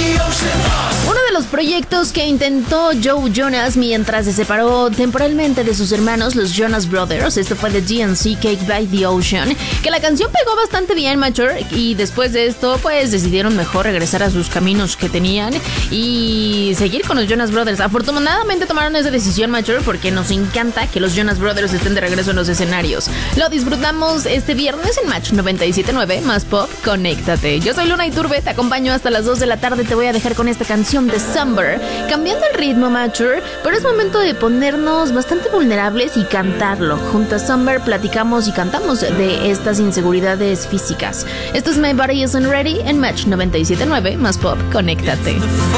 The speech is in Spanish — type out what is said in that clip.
Uno de los proyectos que intentó Joe Jonas mientras se separó temporalmente de sus hermanos, los Jonas Brothers, esto fue de GNC, Cake by the Ocean, que la canción pegó bastante bien, Mature, y después de esto pues decidieron mejor regresar a sus caminos que tenían y seguir con los Jonas Brothers. Afortunadamente tomaron esa decisión, Mature, porque nos encanta que los Jonas Brothers estén de regreso en los escenarios. Lo disfrutamos este viernes en Match 97.9, más pop, conéctate. Yo soy Luna Iturbe, te acompaño hasta las 2 de la tarde, te voy a dejar con esta canción de Summer, cambiando el ritmo, Mature, pero es momento de ponernos bastante vulnerables y cantarlo. Junto a Summer platicamos y cantamos de estas inseguridades físicas. Esto es My Body Isn't Ready en Match 97.9, más pop, conéctate.